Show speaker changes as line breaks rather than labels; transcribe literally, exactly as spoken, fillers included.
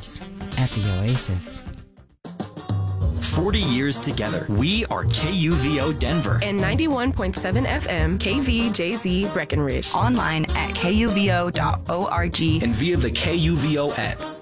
us at the Oasis.
forty years together. We are K U V O Denver.
And ninety-one point seven F M K V J Z Breckenridge.
Online at K U V O dot org.
And via the K U V O app.